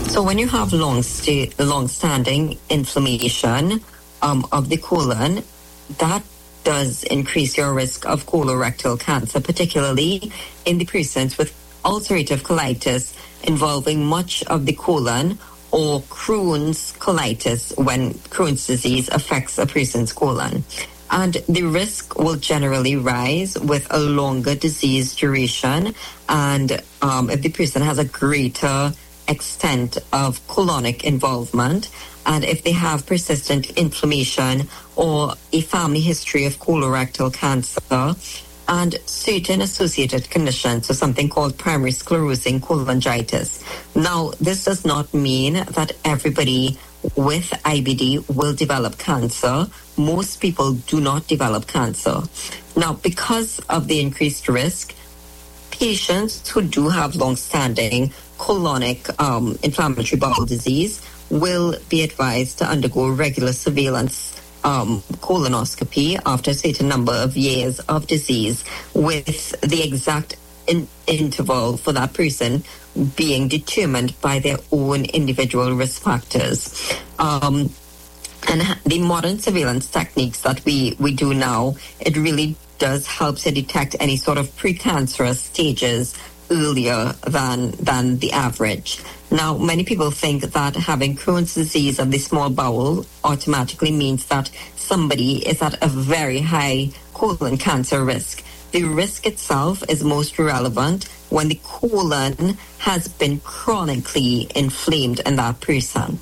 So when you have long-standing inflammation of the colon, that does increase your risk of colorectal cancer, particularly in the persons with ulcerative colitis involving much of the colon, or Crohn's colitis when Crohn's disease affects a person's colon. And the risk will generally rise with a longer disease duration, and if the person has a greater extent of colonic involvement, and if they have persistent inflammation or a family history of colorectal cancer and certain associated conditions, so something called primary sclerosing cholangitis. Now, this does not mean that everybody with IBD will develop cancer. Most people do not develop cancer. Now, because of the increased risk, patients who do have long-standing colonic inflammatory bowel disease will be advised to undergo regular surveillance colonoscopy after a certain number of years of disease, with the exact interval for that person being determined by their own individual risk factors. And the modern surveillance techniques that we do now, it really does help to detect any sort of precancerous stages earlier than the average. Now, many people think that having Crohn's disease of the small bowel automatically means that somebody is at a very high colon cancer risk. The risk itself is most relevant when the colon has been chronically inflamed in that person.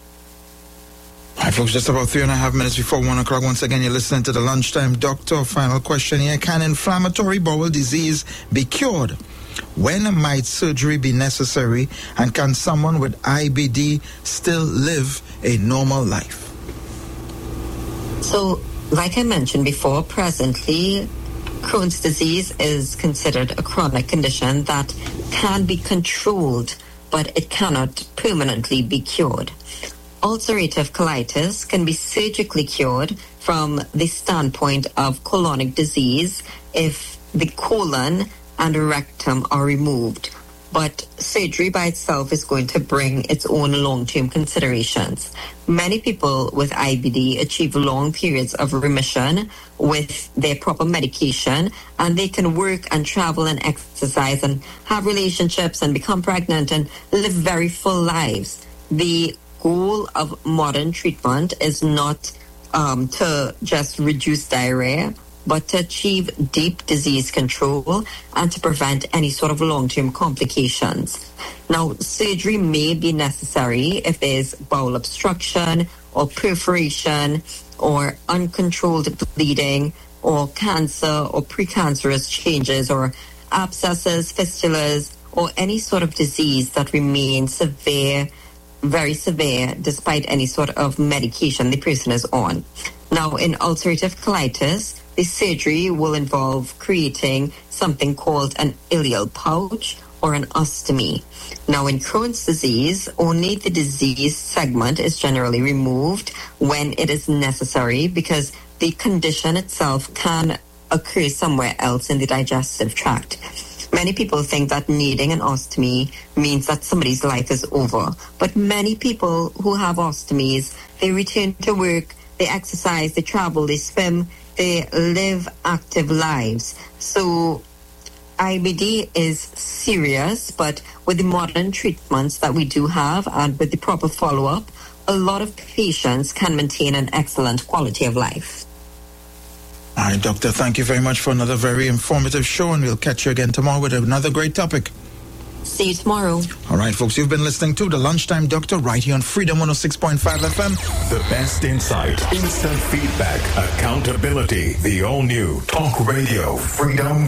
All right, folks, just about 3.5 minutes before 1 o'clock. Once again, you're listening to the Lunchtime Doctor. Final question here. Can inflammatory bowel disease be cured? When might surgery be necessary? And can someone with IBD still live a normal life? So, like I mentioned before, presently, Crohn's disease is considered a chronic condition that can be controlled, but it cannot permanently be cured. Ulcerative colitis can be surgically cured from the standpoint of colonic disease if the colon and rectum are removed. But surgery by itself is going to bring its own long-term considerations. Many people with IBD achieve long periods of remission with their proper medication, and they can work and travel and exercise and have relationships and become pregnant and live very full lives. The goal of modern treatment is not to just reduce diarrhea, but to achieve deep disease control and to prevent any sort of long-term complications. Now, surgery may be necessary if there's bowel obstruction or perforation or uncontrolled bleeding or cancer or precancerous changes or abscesses, fistulas, or any sort of disease that remains severe, very severe, despite any sort of medication the person is on. Now, in ulcerative colitis, the surgery will involve creating something called an ileal pouch or an ostomy. Now, in Crohn's disease, only the disease segment is generally removed when it is necessary because the condition itself can occur somewhere else in the digestive tract. Many people think that needing an ostomy means that somebody's life is over. But many people who have ostomies, they return to work, they exercise, they travel, they swim, they live active lives. So IBD is serious, but with the modern treatments that we do have and with the proper follow-up, a lot of patients can maintain an excellent quality of life. All right, Doctor, thank you very much for another very informative show, and we'll catch you again tomorrow with another great topic. See you tomorrow. All right, folks, you've been listening to the Lunchtime Doctor right here on Freedom 106.5 FM. The best insight, instant feedback, accountability. The all-new Talk Radio Freedom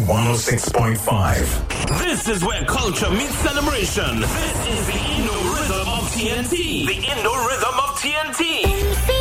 106.5. This is where culture meets celebration. This is the Indo Rhythm of TNT. The Indo Rhythm of TNT.